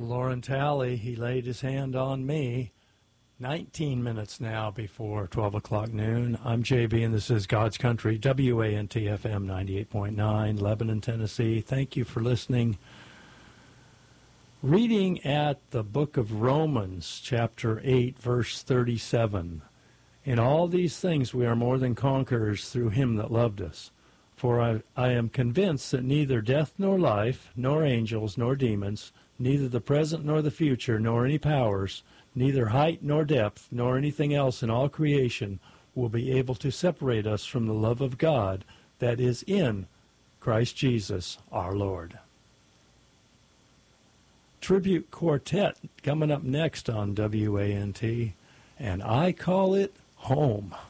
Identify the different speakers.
Speaker 1: Lauren Talley. He laid his hand on me. 19 minutes now before 12 o'clock noon. I'm JB, and this is God's Country, WANT-FM 98.9, Lebanon, Tennessee. Thank you for listening. Reading at the book of Romans, chapter 8, verse 37. In all these things we are more than conquerors through him that loved us. For I am convinced that neither death nor life, nor angels, nor demons, neither the present nor the future, nor any powers, neither height nor depth, nor anything else in all creation will be able to separate us from the love of God that is in Christ Jesus our Lord. Tribute Quartet coming up next on WANT, and I call it home.